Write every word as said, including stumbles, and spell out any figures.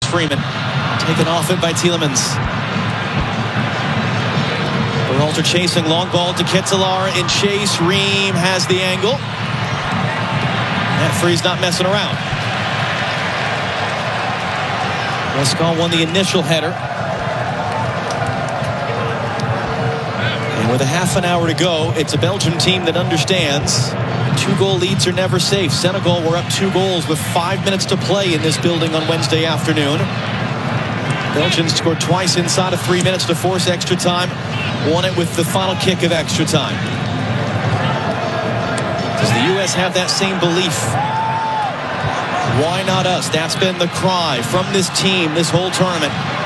Freeman. Taken off it by Tielemans. Berhalter chasing, long ball to Ketelaere in chase. Ream has the angle. Matt Freese not messing around. Lescott won the initial header. And with a half an hour to go, it's a Belgium team that understands two-goal leads are never safe. Senegal were up two goals with five minutes to play in this building on Wednesday afternoon. Belgians scored twice inside of three minutes to force extra time. Won it with the final kick of extra time. Does the U S have that same belief? Why not us? That's been the cry from this team this whole tournament.